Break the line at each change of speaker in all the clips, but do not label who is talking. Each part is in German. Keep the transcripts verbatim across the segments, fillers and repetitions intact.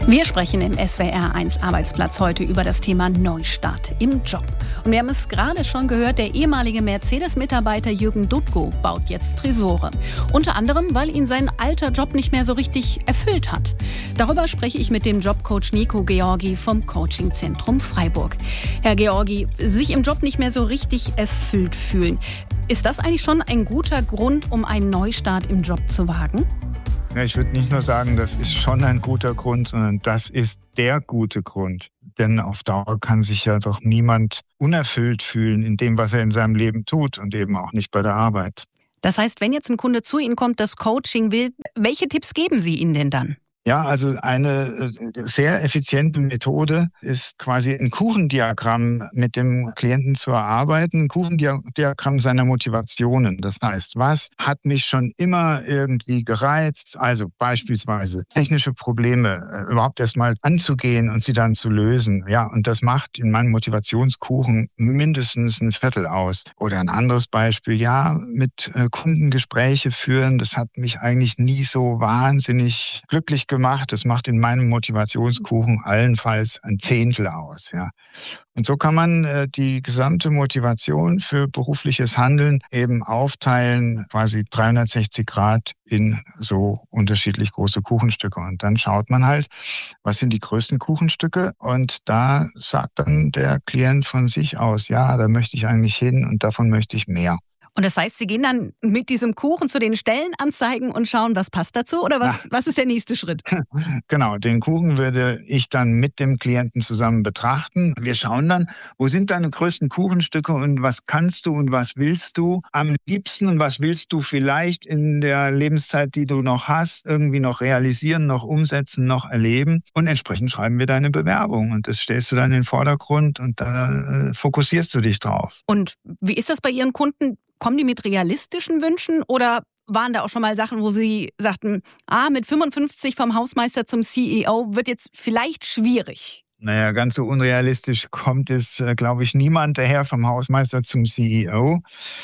Wir sprechen im S W R eins Arbeitsplatz heute über das Thema Neustart im Job. Und wir haben es gerade schon gehört, der ehemalige Mercedes-Mitarbeiter Jürgen Duttko baut jetzt Tresore. Unter anderem, weil ihn sein alter Job nicht mehr so richtig erfüllt hat. Darüber spreche ich mit dem Jobcoach Nico Georgi vom Coachingzentrum Freiburg. Herr Georgi, sich im Job nicht mehr so richtig erfüllt fühlen. Ist das eigentlich schon ein guter Grund, um einen Neustart im Job zu wagen?
Ja, ich würde nicht nur sagen, das ist schon ein guter Grund, sondern das ist der gute Grund. Denn auf Dauer kann sich ja doch niemand unerfüllt fühlen in dem, was er in seinem Leben tut und eben auch nicht bei der Arbeit.
Das heißt, wenn jetzt ein Kunde zu Ihnen kommt, das Coaching will, welche Tipps geben Sie ihm denn dann?
Ja, also eine sehr effiziente Methode ist quasi ein Kuchendiagramm mit dem Klienten zu erarbeiten, ein Kuchendiagramm seiner Motivationen. Das heißt, was hat mich schon immer irgendwie gereizt? Also beispielsweise technische Probleme überhaupt erstmal anzugehen und sie dann zu lösen. Ja, und das macht in meinem Motivationskuchen mindestens ein Viertel aus. Oder ein anderes Beispiel, ja, mit Kunden Gespräche führen, das hat mich eigentlich nie so wahnsinnig glücklich gemacht. gemacht. Das macht in meinem Motivationskuchen allenfalls ein Zehntel aus. Ja. Und so kann man äh, die gesamte Motivation für berufliches Handeln eben aufteilen, quasi dreihundertsechzig Grad in so unterschiedlich große Kuchenstücke. Und dann schaut man halt, was sind die größten Kuchenstücke? Und da sagt dann der Klient von sich aus, ja, da möchte ich eigentlich hin und davon möchte ich mehr.
Und das heißt, Sie gehen dann mit diesem Kuchen zu den Stellenanzeigen und schauen, was passt dazu? Oder was, was ist der nächste Schritt?
Genau, den Kuchen würde ich dann mit dem Klienten zusammen betrachten. Wir schauen dann, wo sind deine größten Kuchenstücke und was kannst du und was willst du am liebsten und was willst du vielleicht in der Lebenszeit, die du noch hast, irgendwie noch realisieren, noch umsetzen, noch erleben. Und entsprechend schreiben wir deine Bewerbung und das stellst du dann in den Vordergrund und da äh, fokussierst du dich drauf.
Und wie ist das bei Ihren Kunden? Kommen die mit realistischen Wünschen oder waren da auch schon mal Sachen, wo Sie sagten, ah, mit fünfundfünfzig vom Hausmeister zum C E O wird jetzt vielleicht schwierig?
Naja, ganz so unrealistisch kommt es, glaube ich, niemand daher vom Hausmeister zum C E O.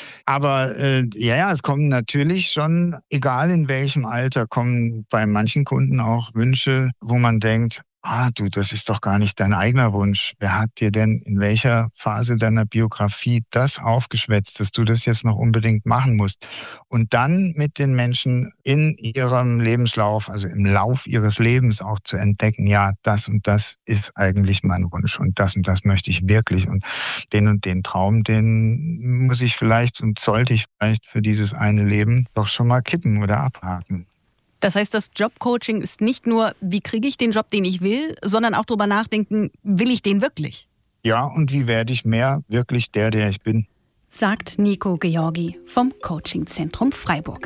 Aber äh, ja, ja, es kommen natürlich schon, egal in welchem Alter, kommen bei manchen Kunden auch Wünsche, wo man denkt, ah du, das ist doch gar nicht dein eigener Wunsch. Wer hat dir denn in welcher Phase deiner Biografie das aufgeschwätzt, dass du das jetzt noch unbedingt machen musst? Und dann mit den Menschen in ihrem Lebenslauf, also im Lauf ihres Lebens auch zu entdecken, ja, das und das ist eigentlich mein Wunsch und das und das möchte ich wirklich und den und den Traum, den muss ich vielleicht und sollte ich vielleicht für dieses eine Leben doch schon mal kippen oder abhaken.
Das heißt, das Jobcoaching ist nicht nur, wie kriege ich den Job, den ich will, sondern auch darüber nachdenken, will ich den wirklich?
Ja, und wie werde ich mehr wirklich der, der ich bin?
Sagt Nico Georgi vom Coachingzentrum Freiburg.